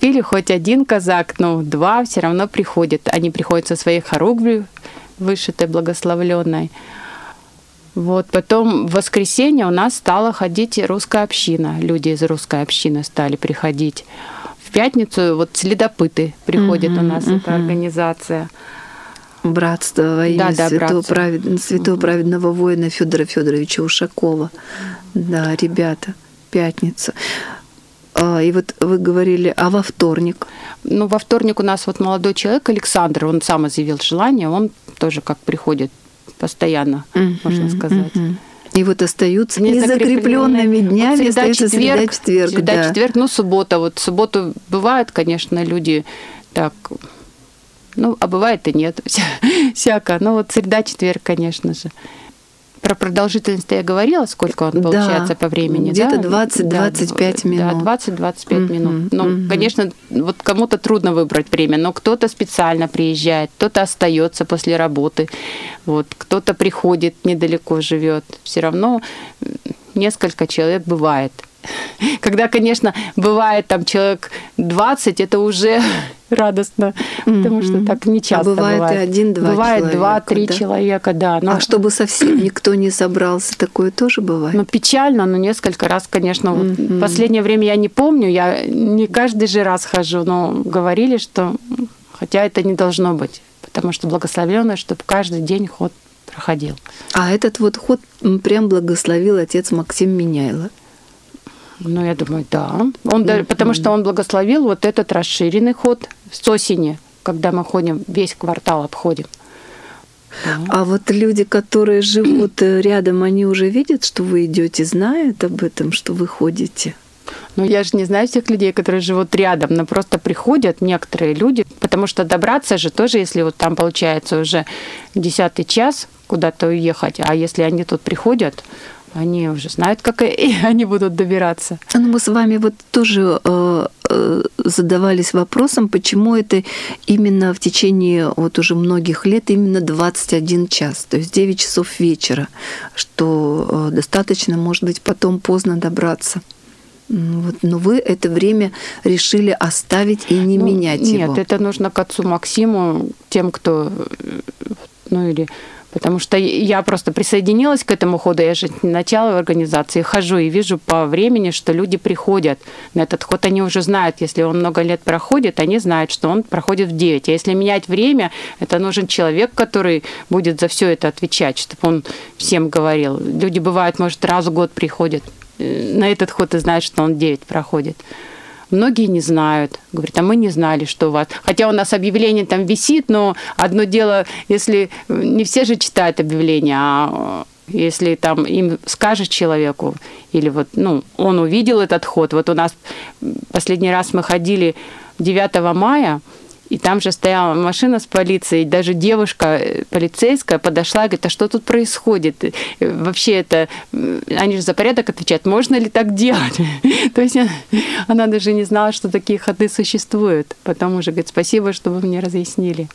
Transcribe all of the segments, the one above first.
Или хоть один казак, но 2 все равно приходят. Они приходят со своей хоругвью, вышитой, благословленной. Вот. Потом в воскресенье у нас стала ходить русская община. Люди из русской общины стали приходить. В пятницу вот следопыты приходят у нас, эта организация. Братство во имя святого праведного воина Федора Федоровича Ушакова. Да, ребята, пятница. И вот вы говорили, а во вторник? Ну, во вторник у нас вот молодой человек Александр, он сам изъявил желание, он тоже как приходит постоянно, можно сказать. И вот остаются незакрепленными днями, вот остается среда, четверг. Среда, четверг, ну, суббота. Вот в субботу бывают, конечно, люди так, ну, а бывает и нет, всяко. Ну, вот среда, четверг, конечно же. Про продолжительность я говорила, сколько он получается по времени, где-то 20-25 минут. Да, 20-25 минут. Ну, конечно, вот кому-то трудно выбрать время, но кто-то специально приезжает, кто-то остается после работы, вот, кто-то приходит, недалеко живет. Все равно несколько человек бывает. Когда, конечно, бывает там человек 20, это уже радостно, потому что так не часто бывает. А бывает и 1-2 бывает человека. Бывает 2-3 человека, да. Но... А чтобы совсем никто не собрался, такое тоже бывает? Ну, печально, но несколько раз, конечно. Вот в последнее время я не помню, я не каждый же раз хожу, но говорили, что хотя это не должно быть, потому что благословенно, чтобы каждый день ход проходил. А этот вот ход прям благословил отец Максим Меняйло. Ну, я думаю, да. Потому что он благословил вот этот расширенный ход с осени, когда мы ходим, весь квартал обходим. А вот люди, которые живут рядом, они уже видят, что вы идете, знают об этом, что вы ходите? Ну, я же не знаю всех людей, которые живут рядом, но просто приходят некоторые люди, потому что добраться же тоже, если вот там получается уже 10-й час куда-то уехать, а если они тут приходят, они уже знают, как они будут добираться. Ну, мы с вами вот тоже задавались вопросом, почему это именно в течение вот уже многих лет именно 21 час, то есть 9 часов вечера, что достаточно, может быть, потом поздно добраться. Вот, но вы это время решили оставить и не менять его. Нет, это нужно к отцу Максиму, тем, кто, ну или... Потому что я просто присоединилась к этому ходу, я же начала в организации, хожу и вижу по времени, что люди приходят на этот ход. Они уже знают, если он много лет проходит, они знают, что он проходит в 9. А если менять время, это нужен человек, который будет за все это отвечать, чтобы он всем говорил. Люди, бывают, может, раз в год приходят на этот ход и знают, что он 9 проходит. Многие не знают. Говорят, а мы не знали, что у вас. Хотя у нас объявление там висит, но одно дело, если не все же читают объявление, а если там им скажет человеку, или вот, ну, он увидел этот ход. Вот у нас последний раз мы ходили 9 мая, и там же стояла машина с полицией, даже девушка полицейская подошла и говорит, а что тут происходит? Вообще это, они же за порядок отвечают, можно ли так делать? То есть она даже не знала, что такие ходы существуют. Потом уже говорит, спасибо, что вы мне разъяснили.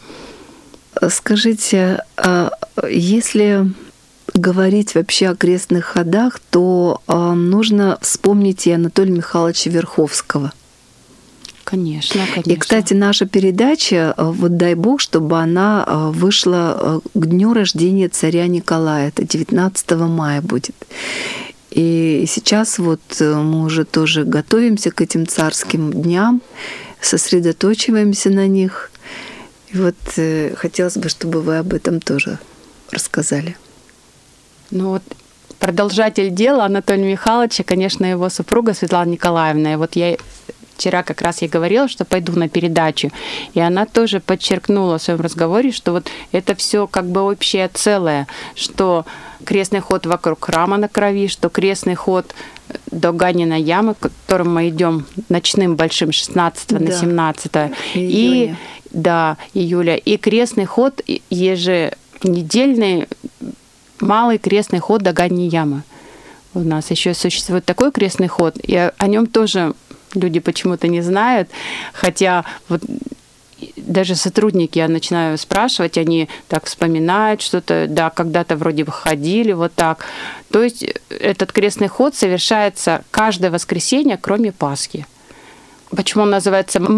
Скажите, если говорить вообще о крестных ходах, то нужно вспомнить и Анатолия Михайловича Верховского. Конечно, конечно. И, кстати, наша передача, вот дай бог, чтобы она вышла к дню рождения царя Николая. Это 19 мая будет. И сейчас вот мы уже тоже готовимся к этим царским дням, сосредоточиваемся на них. И вот хотелось бы, чтобы вы об этом тоже рассказали. Ну вот продолжатель дела Анатолия Михайловича, конечно, его супруга Светлана Николаевна. И вот я вчера как раз ей говорила, что пойду на передачу, и она тоже подчеркнула в своем разговоре, что вот это все как бы общее целое, что крестный ход вокруг храма на Крови, что крестный ход до Ганиной ямы, к которому мы идем ночным большим 16 на 17 июля. Июля, и крестный ход еженедельный малый крестный ход до Ганиной ямы. У нас еще существует такой крестный ход, и о нем тоже люди почему-то не знают, хотя вот даже сотрудники, я начинаю спрашивать, они так вспоминают что-то, да, когда-то вроде бы ходили вот так. То есть этот крестный ход совершается каждое воскресенье, кроме Пасхи. Почему он называется